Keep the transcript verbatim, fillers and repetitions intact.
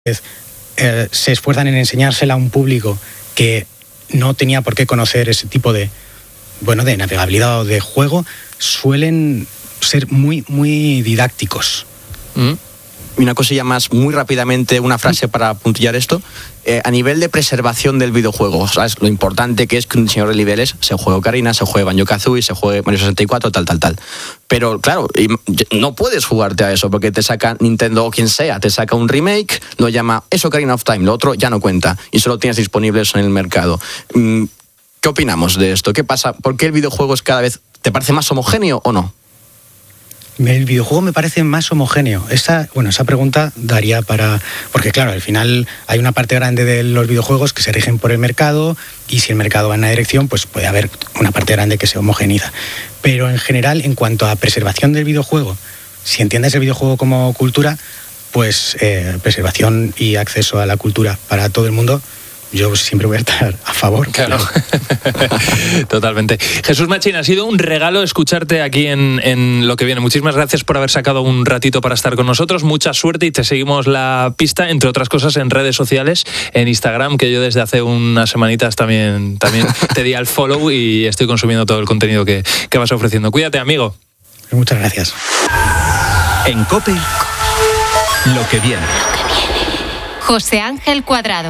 eh, se esfuerzan en enseñársela a un público que no tenía por qué conocer ese tipo de, bueno, de navegabilidad o de juego, suelen ser muy, muy didácticos. Mm. Una cosilla más, muy rápidamente, una frase para puntillar esto. Eh, a nivel de preservación del videojuego, ¿sabes? Lo importante que es que un diseñador de niveles se juegue Ocarina, se juegue Banjo-Kazooie, se juegue Mario sesenta y cuatro, tal, tal, tal. Pero claro, no puedes jugarte a eso porque te saca Nintendo o quien sea, te saca un remake, lo llama es Ocarina of Time, lo otro ya no cuenta y solo tienes disponibles en el mercado. ¿Qué opinamos de esto? ¿Qué pasa? ¿Por qué el videojuego es cada vez, te parece más homogéneo o no? El videojuego me parece más homogéneo. Esa, bueno, esa pregunta daría para... Porque claro, al final hay una parte grande de los videojuegos que se rigen por el mercado y si el mercado va en una dirección, pues puede haber una parte grande que se homogeniza. Pero en general, en cuanto a preservación del videojuego, si entiendes el videojuego como cultura, pues eh, preservación y acceso a la cultura para todo el mundo, yo siempre voy a estar a favor. Claro, totalmente. Jesús Machín, ha sido un regalo escucharte aquí en, en Lo que viene. Muchísimas gracias por haber sacado un ratito para estar con nosotros. Mucha suerte y te seguimos la pista, entre otras cosas, en redes sociales, en Instagram, que yo desde hace unas semanitas también, también te di al follow y estoy consumiendo todo el contenido que, que vas ofreciendo. Cuídate, amigo. Muchas gracias. En COPE, Lo que viene. José Ángel Cuadrado.